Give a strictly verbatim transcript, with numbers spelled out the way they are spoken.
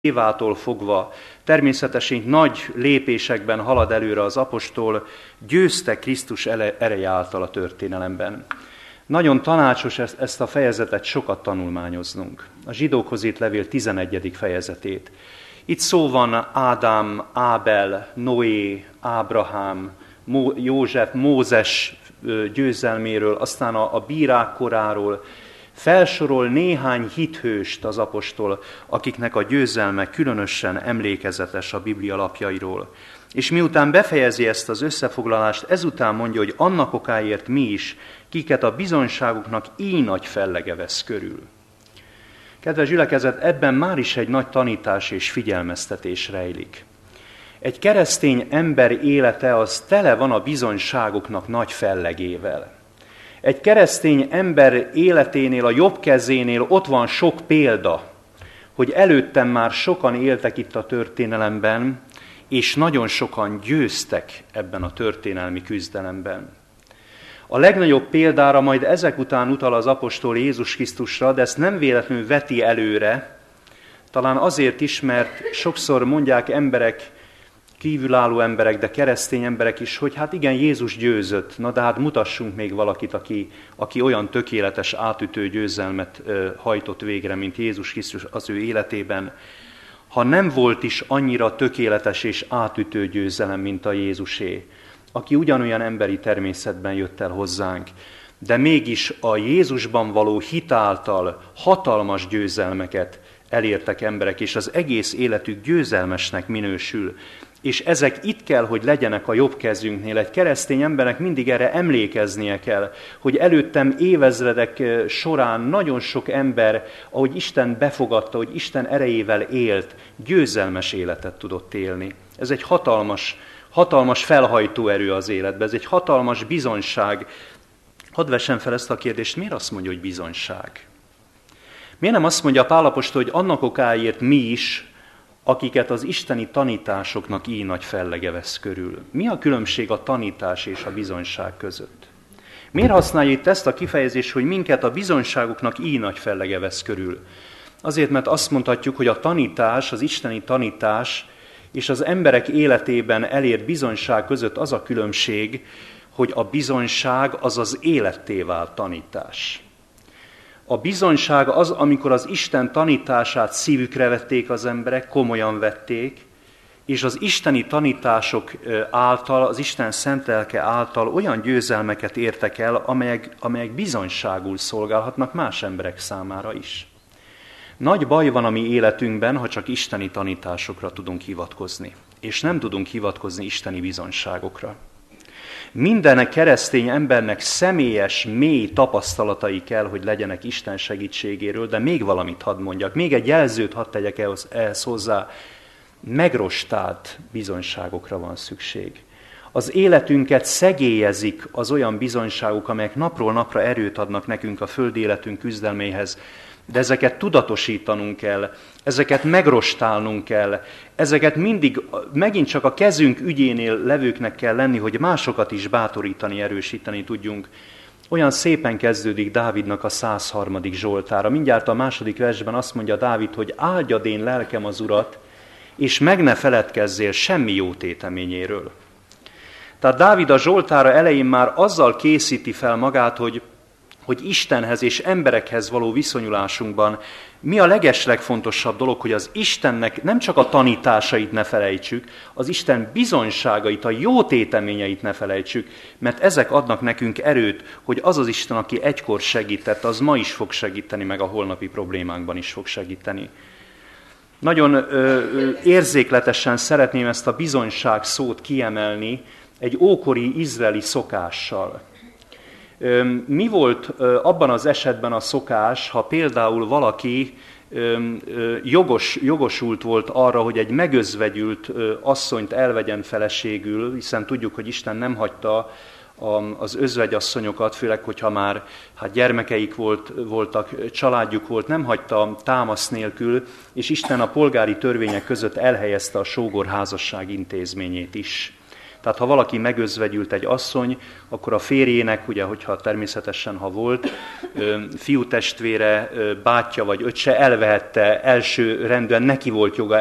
Évától fogva természetesen nagy lépésekben halad előre az apostol, győzte Krisztus ereje által a történelemben. Nagyon tanácsos ezt a fejezetet sokat tanulmányoznunk. A zsidókhoz írt levél tizenegyedik fejezetét. Itt szó van Ádám, Ábel, Noé, Ábrahám, József, Mózes győzelméről, aztán a, a bírák koráról. Felsorol néhány hithőst az apostol, akiknek a győzelme különösen emlékezetes a Biblia lapjairól. És miután befejezi ezt az összefoglalást, ezután mondja, hogy annak okáért mi is, kiket a bizonyságuknak így nagy fellege vesz körül. Kedves gyülekezet, ebben már is egy nagy tanítás és figyelmeztetés rejlik. Egy keresztény ember élete az tele van a bizonyságoknak nagy fellegével. Egy keresztény ember életénél, a jobb kezénél ott van sok példa, hogy előttem már sokan éltek itt a történelemben, és nagyon sokan győztek ebben a történelmi küzdelemben. A legnagyobb példára majd ezek után utal az apostol Jézus Krisztusra, de ezt nem véletlenül veti előre, talán azért is, mert sokszor mondják emberek, kívülálló emberek, de keresztény emberek is, hogy hát igen, Jézus győzött, na de hát mutassunk még valakit, aki, aki olyan tökéletes, átütő győzelmet ö, hajtott végre, mint Jézus Krisztus az ő életében. Ha nem volt is annyira tökéletes és átütő győzelem, mint a Jézusé, aki ugyanolyan emberi természetben jött el hozzánk, de mégis a Jézusban való hit által hatalmas győzelmeket elértek emberek, és az egész életük győzelmesnek minősül. És ezek itt kell, hogy legyenek a jobb kezünknél. Egy keresztény embernek mindig erre emlékeznie kell, hogy előttem évezredek során nagyon sok ember, ahogy Isten befogadta, hogy Isten erejével élt, győzelmes életet tudott élni. Ez egy hatalmas, hatalmas felhajtó erő az életben, ez egy hatalmas bizonyság. Hadd vessem fel ezt a kérdést, miért azt mondja, hogy bizonyság? Miért nem azt mondja Pál apostol, hogy annak okáért mi is, akiket az isteni tanításoknak így nagy fellege vesz körül? Mi a különbség a tanítás és a bizonyság között? Miért használja itt ezt a kifejezést, hogy minket a bizonyságoknak így nagy fellege vesz körül? Azért, mert azt mondhatjuk, hogy a tanítás, az isteni tanítás és az emberek életében elért bizonyság között az a különbség, hogy a bizonyság az az életté vált tanítás. A bizonyság az, amikor az Isten tanítását szívükre vették az emberek, komolyan vették, és az isteni tanítások által, az Isten szent lelke által olyan győzelmeket értek el, amelyek, amelyek bizonyságul szolgálhatnak más emberek számára is. Nagy baj van a mi életünkben, ha csak isteni tanításokra tudunk hivatkozni, és nem tudunk hivatkozni isteni bizonyságokra. Minden keresztény embernek személyes, mély tapasztalatai kell, hogy legyenek Isten segítségéről, de még valamit hadd mondjak, még egy jelzőt hadd tegyek ehhez, ehhez hozzá. Megrostált bizonyságokra van szükség. Az életünket szegélyezik az olyan bizonyságok, amelyek napról napra erőt adnak nekünk a földi életünk küzdelméhez, de ezeket tudatosítanunk kell, ezeket megrostálnunk kell, ezeket mindig megint csak a kezünk ügyénél levőknek kell lenni, hogy másokat is bátorítani, erősíteni tudjunk. Olyan szépen kezdődik Dávidnak a száz harmadik zsoltára. Mindjárt a második versben azt mondja Dávid, hogy áldjad én lelkem az Urat, és meg ne feledkezzél semmi jó téteményéről. Tehát Dávid a zsoltára elején már azzal készíti fel magát, hogy hogy Istenhez és emberekhez való viszonyulásunkban mi a legeslegfontosabb dolog, hogy az Istennek nem csak a tanításait ne felejtsük, az Isten bizonyságait, a jó téteményeit ne felejtsük, mert ezek adnak nekünk erőt, hogy az az Isten, aki egykor segített, az ma is fog segíteni, meg a holnapi problémánkban is fog segíteni. Nagyon ö, ö, érzékletesen szeretném ezt a bizonyság szót kiemelni egy ókori izraeli szokással. Mi volt abban az esetben a szokás, ha például valaki jogos, jogosult volt arra, hogy egy megözvegyült asszonyt elvegyen feleségül, hiszen tudjuk, hogy Isten nem hagyta az özvegyasszonyokat, főleg, hogyha már hát gyermekeik volt, voltak, családjuk volt, nem hagyta támasz nélkül, és Isten a polgári törvények között elhelyezte a sógorházasság intézményét is. Tehát ha valaki megözvegyült egy asszony, akkor a férjének, ugye, hogyha természetesen, ha volt, fiútestvére, bátyja vagy öccse elvehette első rendűen, neki volt joga